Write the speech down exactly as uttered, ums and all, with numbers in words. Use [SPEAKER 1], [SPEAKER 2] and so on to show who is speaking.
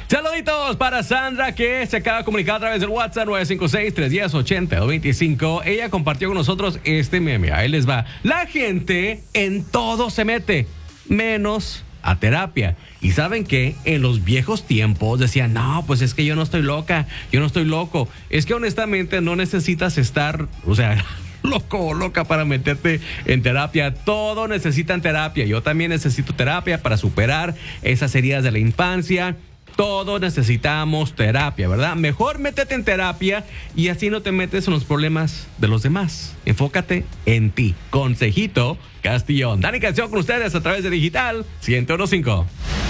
[SPEAKER 1] Saluditos para Sandra, que se acaba de comunicar a través del WhatsApp nueve cinco seis, tres uno cero, ocho cero dos cinco. Ella compartió con nosotros este meme. Ahí les va. La gente en todo se mete, menos a terapia. Y ¿saben qué? En los viejos tiempos decían, no, pues es que yo no estoy loca, yo no estoy loco. Es que honestamente no necesitas estar, o sea, loco o loca para meterte en terapia. Todo necesitan terapia. Yo también necesito terapia para superar esas heridas de la infancia. Todos necesitamos terapia, ¿verdad? Mejor métete en terapia y así no te metes en los problemas de los demás. Enfócate en ti. Consejito Castillón. Dani Canción con ustedes a través de Digital ciento uno punto cinco.